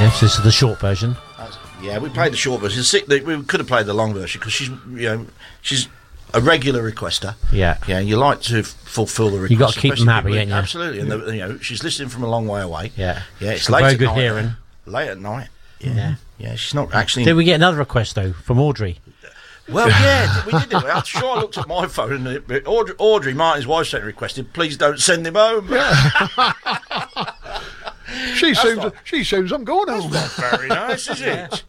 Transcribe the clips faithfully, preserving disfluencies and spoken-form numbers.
Yes, this is the short version. That's, yeah, we played the short version. Sick, we could have played the long version because she's, you know, she's a regular requester. Yeah, yeah. You like to f- fulfill the request. You got to keep them happy, ain't you? Absolutely, and the, you know, she's listening from a long way away. Yeah, yeah. It's late very at good night, hearing. Late at night. Yeah. yeah, yeah. She's not actually. Did we get another request though from Audrey? Well, yeah, we did. I'm sure I looked at my phone and it, but Audrey, Audrey, Martin's wife, sent requested, please don't send him home. Yeah. she seems. Not, she seems I'm going home. That's not very nice, is it?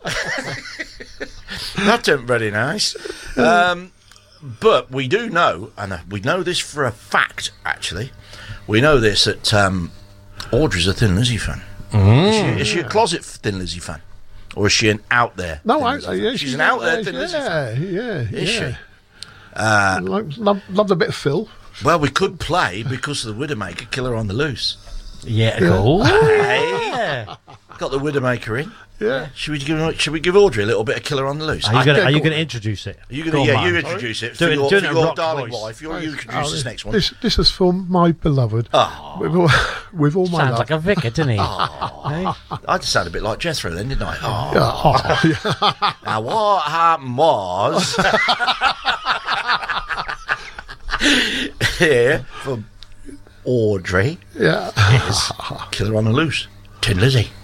That isn't very nice. Um, but we do know, and we know this for a fact. Actually, we know this that um, Audrey's a Thin Lizzy fan. Mm. Is, she, is she a closet Thin Lizzy fan? Or is she an out there? No, I, uh, yeah, she's, she's an out there. Thin Lizzy fan. Yeah, yeah, is yeah. she? Uh, Love, love, loved a bit of Phil. Well, we could play because of the Widowmaker, Killer on the Loose. Yeah, cool. Hey, got the Widowmaker in. Yeah. Should we give Should we give Audrey a little bit of Killer on the Loose? Are you going? Are you going to introduce it? Are you going to? Yeah, you introduce it. Do for it, your, do for it your rock darling voice. wife. You, you introduce Oh, this next one. This, this is for my beloved. Oh. With all, with all my Sounds love. like a vicar, doesn't he? Oh. Hey? I just sounded a bit like Jethro then, didn't I? Oh. Yeah, oh, yeah. Now what happened was here for Audrey Yeah. is Killer on the Loose, Tin Lizzy.